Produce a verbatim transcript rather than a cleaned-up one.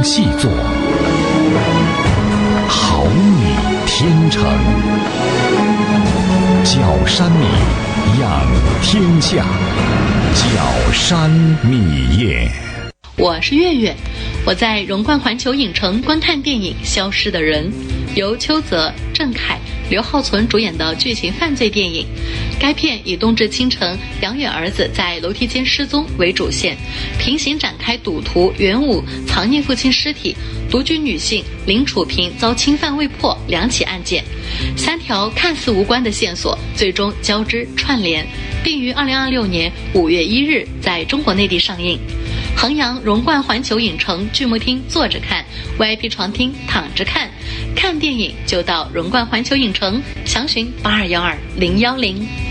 细作，好米天成。角山米养天下，角山米业。 我是月月，我在荣冠环球影城观看电影《消失的人》，由邱泽、郑恺、刘浩存主演的剧情犯罪电影。该片以冬至清晨杨远儿子在楼梯间失踪为主线，平行展开赌徒袁武藏匿父亲尸体、独居女性林楚平遭侵犯未破两起案件，三条看似无关的线索最终交织串联，并于二零二六年五月一日在中国内地上映。衡阳荣冠环球影城剧目厅坐着看， V I P 床厅躺着看，看电影就到荣冠环球影城，详询八二幺二零幺零。